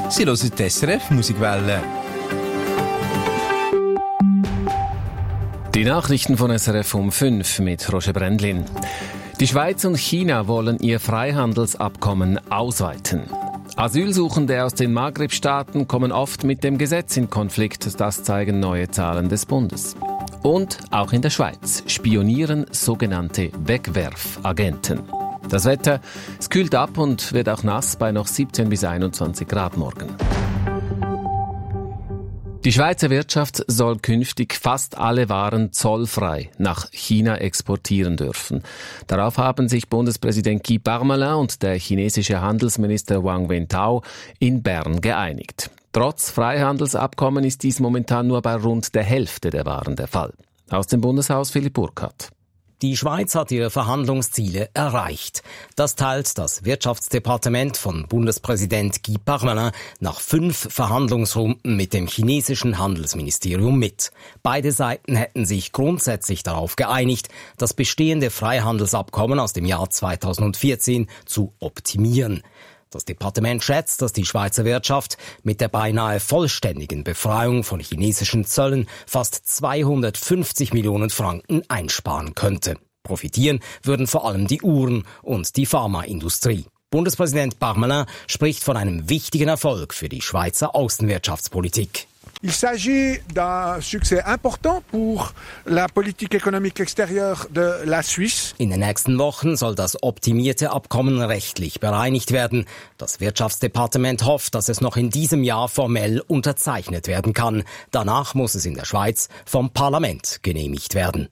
Sie hören die SRF Musikwelle. Die Nachrichten von SRF um 5 mit Roger Brändlin. Die Schweiz und China wollen ihr Freihandelsabkommen ausweiten. Asylsuchende aus den Maghreb-Staaten kommen oft mit dem Gesetz in Konflikt, das zeigen neue Zahlen des Bundes. Und auch in der Schweiz spionieren sogenannte Wegwerfagenten. Das Wetter, es kühlt ab und wird auch nass bei noch 17 bis 21 Grad morgen. Die Schweizer Wirtschaft soll künftig fast alle Waren zollfrei nach China exportieren dürfen. Darauf haben sich Bundespräsident Guy Parmelin und der chinesische Handelsminister Wang Wentao in Bern geeinigt. Trotz Freihandelsabkommen ist dies momentan nur bei rund der Hälfte der Waren der Fall. Aus dem Bundeshaus Philipp Burkhardt. Die Schweiz hat ihre Verhandlungsziele erreicht. Das teilt das Wirtschaftsdepartement von Bundespräsident Guy Parmelin nach 5 Verhandlungsrunden mit dem chinesischen Handelsministerium mit. Beide Seiten hätten sich grundsätzlich darauf geeinigt, das bestehende Freihandelsabkommen aus dem Jahr 2014 zu optimieren. Das Departement schätzt, dass die Schweizer Wirtschaft mit der beinahe vollständigen Befreiung von chinesischen Zöllen fast 250 Millionen Franken einsparen könnte. Profitieren würden vor allem die Uhren- und die Pharmaindustrie. Bundespräsident Parmelin spricht von einem wichtigen Erfolg für die Schweizer Außenwirtschaftspolitik. Il s'agit d'un succès important pour la politique économique extérieure de la Suisse. In den nächsten Wochen soll das optimierte Abkommen rechtlich bereinigt werden. Das Wirtschaftsdepartement hofft, dass es noch in diesem Jahr formell unterzeichnet werden kann. Danach muss es in der Schweiz vom Parlament genehmigt werden.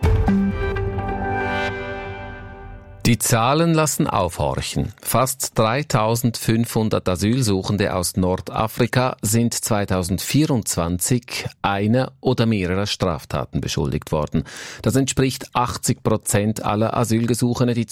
Die Zahlen lassen aufhorchen. Fast 3.500 Asylsuchende aus Nordafrika sind 2024 einer oder mehrerer Straftaten beschuldigt worden. Das entspricht 80% aller Asylgesuche, die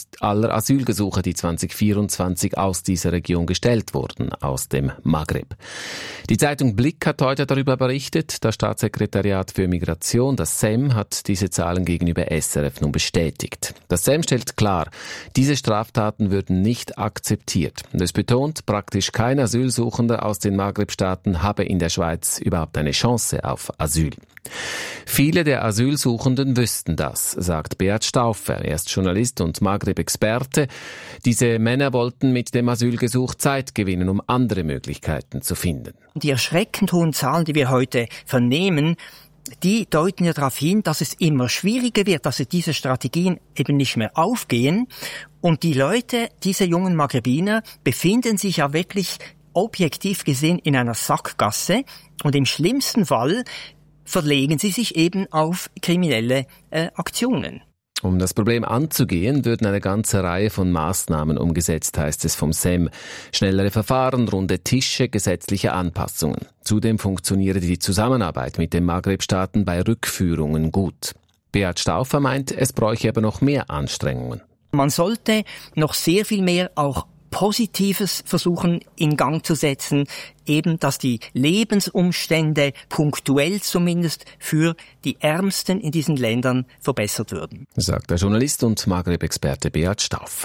2024 aus dieser Region gestellt wurden, aus dem Maghreb. Die Zeitung Blick hat heute darüber berichtet. Das Staatssekretariat für Migration, das SEM, hat diese Zahlen gegenüber SRF nun bestätigt. Das SEM stellt klar, diese Straftaten würden nicht akzeptiert. Und es betont, praktisch kein Asylsuchender aus den Maghreb-Staaten habe in der Schweiz überhaupt eine Chance auf Asyl. Viele der Asylsuchenden wüssten das, sagt Beat Stauffer. Er ist Journalist und Maghreb-Experte. Diese Männer wollten mit dem Asylgesuch Zeit gewinnen, um andere Möglichkeiten zu finden. Die erschreckend hohen Zahlen, die wir heute vernehmen, die deuten ja darauf hin, dass es immer schwieriger wird, dass diese Strategien eben nicht mehr aufgehen. Und die Leute, diese jungen Maghrebiner, befinden sich ja wirklich objektiv gesehen in einer Sackgasse. Und im schlimmsten Fall verlegen sie sich eben auf kriminelle Aktionen. Um das Problem anzugehen, würden eine ganze Reihe von Maßnahmen umgesetzt, heißt es vom SEM. Schnellere Verfahren, runde Tische, gesetzliche Anpassungen. Zudem funktioniere die Zusammenarbeit mit den Maghreb-Staaten bei Rückführungen gut. Beat Stauffer meint, es bräuche aber noch mehr Anstrengungen. Man sollte noch sehr viel mehr auch Positives versuchen in Gang zu setzen, eben dass die Lebensumstände punktuell zumindest für die Ärmsten in diesen Ländern verbessert würden. Sagt der Journalist und Maghreb-Experte Beat Stauffer.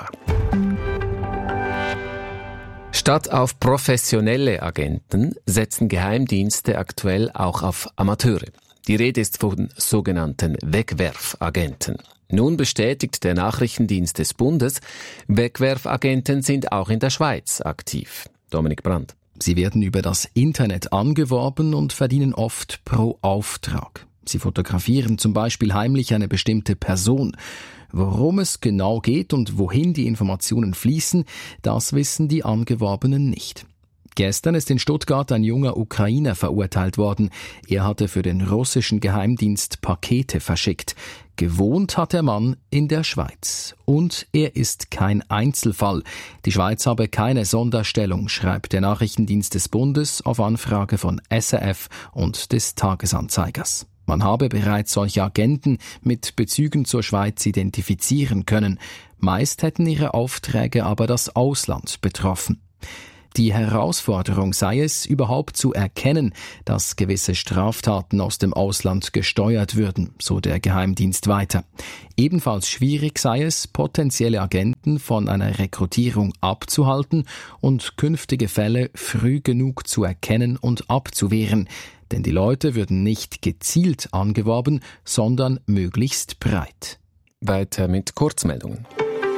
Statt auf professionelle Agenten setzen Geheimdienste aktuell auch auf Amateure. Die Rede ist von sogenannten Wegwerfagenten. Nun bestätigt der Nachrichtendienst des Bundes, Wegwerfagenten sind auch in der Schweiz aktiv. Dominik Brandt. Sie werden über das Internet angeworben und verdienen oft pro Auftrag. Sie fotografieren zum Beispiel heimlich eine bestimmte Person. Worum es genau geht und wohin die Informationen fließen, das wissen die Angeworbenen nicht. Gestern ist in Stuttgart ein junger Ukrainer verurteilt worden. Er hatte für den russischen Geheimdienst Pakete verschickt. Gewohnt hat der Mann in der Schweiz. Und er ist kein Einzelfall. Die Schweiz habe keine Sonderstellung, schreibt der Nachrichtendienst des Bundes auf Anfrage von SRF und des Tagesanzeigers. Man habe bereits solche Agenten mit Bezügen zur Schweiz identifizieren können. Meist hätten ihre Aufträge aber das Ausland betroffen. Die Herausforderung sei es, überhaupt zu erkennen, dass gewisse Straftaten aus dem Ausland gesteuert würden, so der Geheimdienst weiter. Ebenfalls schwierig sei es, potenzielle Agenten von einer Rekrutierung abzuhalten und künftige Fälle früh genug zu erkennen und abzuwehren. Denn die Leute würden nicht gezielt angeworben, sondern möglichst breit. Weiter mit Kurzmeldungen.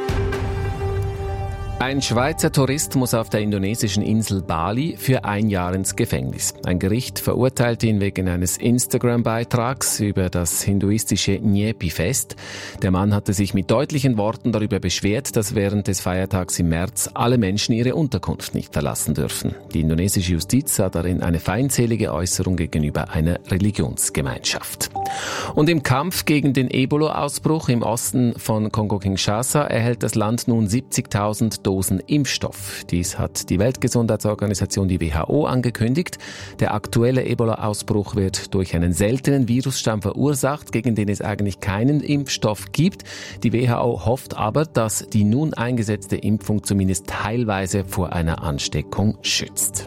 Ein Schweizer Tourist muss auf der indonesischen Insel Bali für 1 Jahr ins Gefängnis. Ein Gericht verurteilte ihn wegen eines Instagram-Beitrags über das hinduistische Nyepi-Fest. Der Mann hatte sich mit deutlichen Worten darüber beschwert, dass während des Feiertags im März alle Menschen ihre Unterkunft nicht verlassen dürfen. Die indonesische Justiz sah darin eine feindselige Äußerung gegenüber einer Religionsgemeinschaft. Und im Kampf gegen den Ebola-Ausbruch im Osten von Kongo-Kinshasa erhält das Land nun 70.000 Dosen Impfstoff. Dies hat die Weltgesundheitsorganisation, die WHO, angekündigt. Der aktuelle Ebola-Ausbruch wird durch einen seltenen Virusstamm verursacht, gegen den es eigentlich keinen Impfstoff gibt. Die WHO hofft aber, dass die nun eingesetzte Impfung zumindest teilweise vor einer Ansteckung schützt.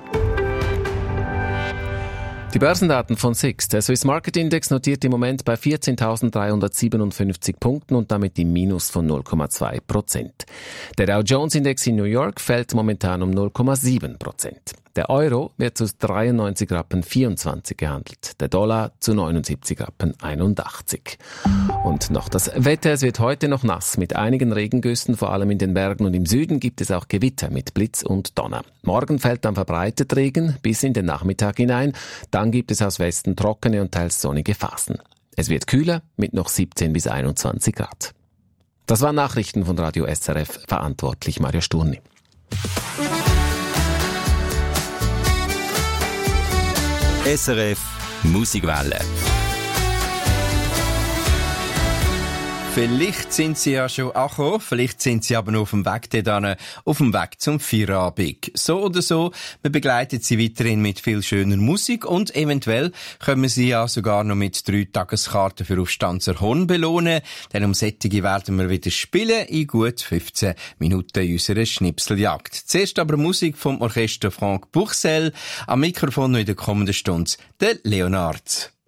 Die Börsendaten von SIX. Der Swiss Market Index notiert im Moment bei 14.357 Punkten und damit im Minus von 0,2%. Der Dow Jones Index in New York fällt momentan um 0,7%. Der Euro wird zu 93,24 Rappen gehandelt, der Dollar zu 79,81 Rappen. Und noch das Wetter, es wird heute noch nass mit einigen Regengüssen, vor allem in den Bergen und im Süden gibt es auch Gewitter mit Blitz und Donner. Morgen fällt dann verbreitet Regen bis in den Nachmittag hinein, dann gibt es aus Westen trockene und teils sonnige Phasen. Es wird kühler mit noch 17 bis 21 Grad. Das waren Nachrichten von Radio SRF, verantwortlich Mario Sturni. SRF Musikwelle. Vielleicht sind Sie ja schon angekommen, vielleicht sind Sie aber noch auf dem Weg dorthin, auf dem Weg zum Feierabend. So oder so, wir begleiten Sie weiterhin mit viel schöner Musik und eventuell können wir Sie ja sogar noch mit 3 Tageskarten für Aufstanzer Horn belohnen, denn um solche werden wir wieder spielen in gut 15 Minuten unserer Schnipseljagd. Zuerst aber Musik vom Orchester Franck Buchsel, am Mikrofon noch in der kommenden Stunde der Leonard.